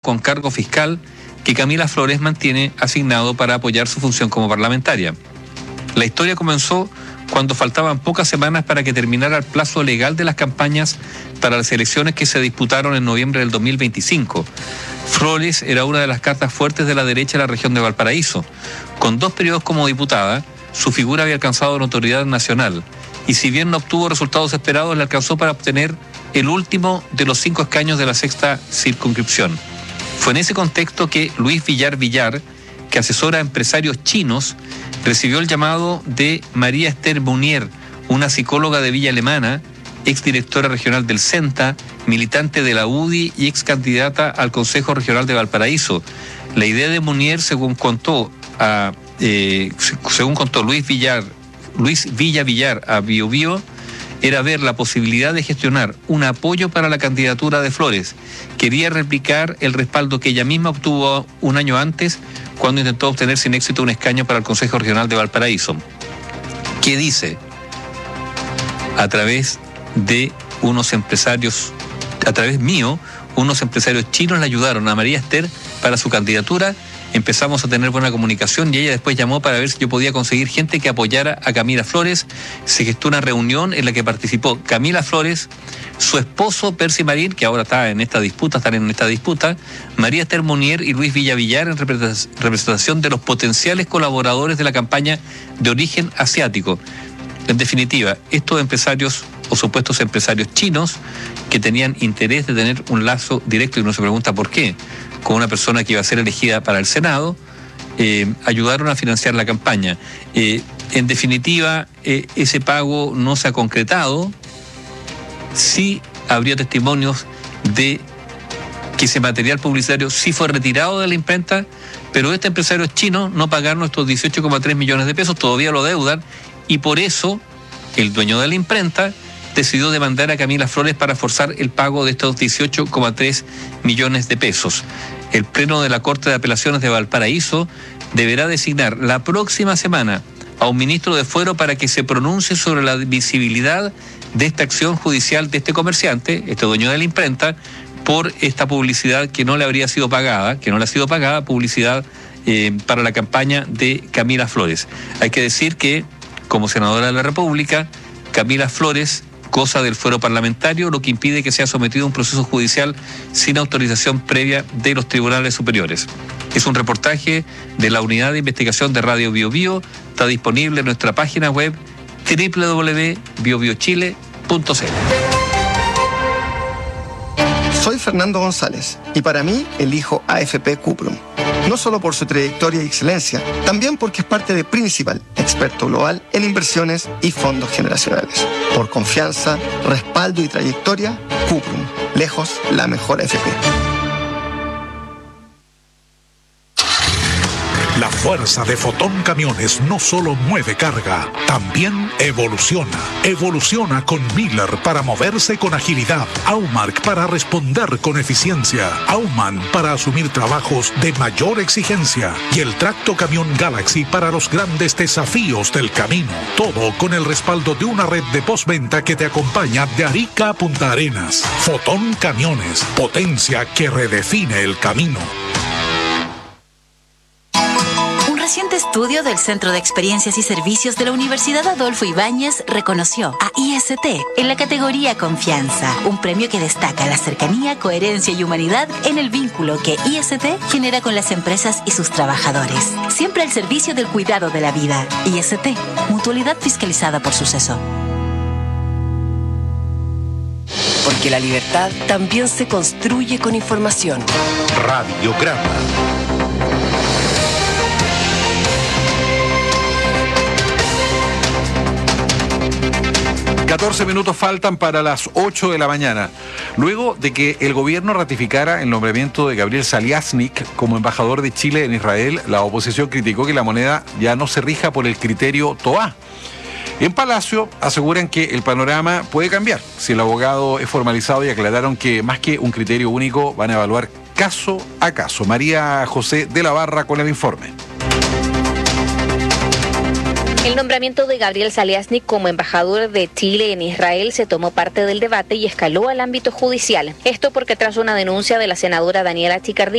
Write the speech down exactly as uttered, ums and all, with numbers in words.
con cargo fiscal que Camila Flores mantiene asignado para apoyar su función como parlamentaria. La historia comenzó cuando faltaban pocas semanas para que terminara el plazo legal de las campañas para las elecciones que se disputaron en noviembre del dos mil veinticinco. Flores era una de las cartas fuertes de la derecha en la región de Valparaíso. Con dos periodos como diputada, su figura había alcanzado notoriedad nacional, y si bien no obtuvo resultados esperados, le alcanzó para obtener el último de los cinco escaños de la sexta circunscripción. Fue en ese contexto que Luis Villar Villar, que asesora a empresarios chinos, recibió el llamado de María Esther Munier, una psicóloga de Villa Alemana, exdirectora regional del CENTA, militante de la U D I y ex candidata al Consejo Regional de Valparaíso. La idea de Munier, según contó a, eh, según contó Luis Villar, Luis Villa Villar a Bio Bio, era ver la posibilidad de gestionar un apoyo para la candidatura de Flores. Quería replicar el respaldo que ella misma obtuvo un año antes, cuando intentó obtener sin éxito un escaño para el Consejo Regional de Valparaíso. ¿Qué dice? A través de unos empresarios, a través mío, unos empresarios chinos le ayudaron a María Esther para su candidatura. Empezamos a tener buena comunicación y ella después llamó para ver si yo podía conseguir gente que apoyara a Camila Flores. Se gestó una reunión en la que participó Camila Flores, su esposo Percy Marín, que ahora está en esta disputa, están en esta disputa, María Esther Munier y Luis Villavillar en representación de los potenciales colaboradores de la campaña de origen asiático. En definitiva, estos empresarios o supuestos empresarios chinos que tenían interés de tener un lazo directo, y uno se pregunta por qué, con una persona que iba a ser elegida para el Senado, eh, ayudaron a financiar la campaña. Eh, en definitiva, eh, ese pago no se ha concretado. Sí habría testimonios de que ese material publicitario sí fue retirado de la imprenta, pero estos empresarios chinos no pagaron estos dieciocho coma tres millones de pesos, todavía lo deudan, y por eso el dueño de la imprenta decidió demandar a Camila Flores para forzar el pago de estos dieciocho coma tres millones de pesos. El Pleno de la Corte de Apelaciones de Valparaíso deberá designar la próxima semana a un ministro de Fuero para que se pronuncie sobre la visibilidad de esta acción judicial de este comerciante, este dueño de la imprenta, por esta publicidad que no le habría sido pagada, que no le ha sido pagada, publicidad eh, para la campaña de Camila Flores. Hay que decir que, como senadora de la República, Camila Flores goza del fuero parlamentario, lo que impide que sea sometido a un proceso judicial sin autorización previa de los tribunales superiores. Es un reportaje de la Unidad de Investigación de Radio Bio Bio, está disponible en nuestra página web doble u doble u doble u punto bio bio chile punto c l. Soy Fernando González y para mí elijo A F P Cuprum. No solo por su trayectoria y excelencia, también porque es parte de Principal, experto global en inversiones y fondos generacionales. Por confianza, respaldo y trayectoria, Cuprum, lejos la mejor A F P. La fuerza de Fotón Camiones no solo mueve carga, también evoluciona. Evoluciona con Miller para moverse con agilidad, Aumark para responder con eficiencia, Auman para asumir trabajos de mayor exigencia y el Tracto Camión Galaxy para los grandes desafíos del camino. Todo con el respaldo de una red de postventa que te acompaña de Arica a Punta Arenas. Fotón Camiones, potencia que redefine el camino. Un reciente estudio del Centro de Experiencias y Servicios de la Universidad Adolfo Ibáñez reconoció a I S T en la categoría Confianza, un premio que destaca la cercanía, coherencia y humanidad en el vínculo que I S T genera con las empresas y sus trabajadores. Siempre al servicio del cuidado de la vida. I S T, mutualidad fiscalizada por Suceso. Porque la libertad también se construye con información. Radiograma. catorce minutos faltan para las ocho de la mañana. Luego de que el gobierno ratificara el nombramiento de Gabriel Saliasnik como embajador de Chile en Israel, la oposición criticó que la moneda ya no se rija por el criterio T O A. En Palacio aseguran que el panorama puede cambiar si el abogado es formalizado, y aclararon que más que un criterio único van a evaluar caso a caso. María José de la Barra con el informe. El nombramiento de Gabriel Saliasnik como embajador de Chile en Israel se tomó parte del debate y escaló al ámbito judicial. Esto porque tras una denuncia de la senadora Daniela Chicardí